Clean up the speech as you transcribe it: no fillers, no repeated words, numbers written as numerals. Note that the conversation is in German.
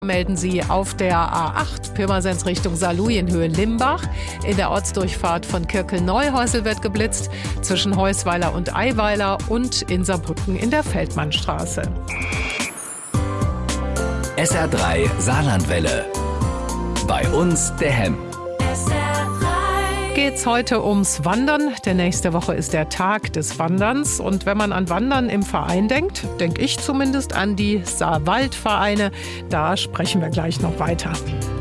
Melden Sie auf der A8 Pirmasens Richtung Saarlouis-Limbach. In der Ortsdurchfahrt von Kirkel-Neuhäusel wird geblitzt, zwischen Heusweiler und Eiweiler und in Saarbrücken in der Feldmannstraße. SR3 Saarlandwelle. Bei uns der Hemm. Geht's heute ums Wandern, denn nächste Woche ist der Tag des Wanderns. Und wenn man an Wandern im Verein denkt, denke ich zumindest an die Saarwaldvereine. Da sprechen wir gleich noch weiter.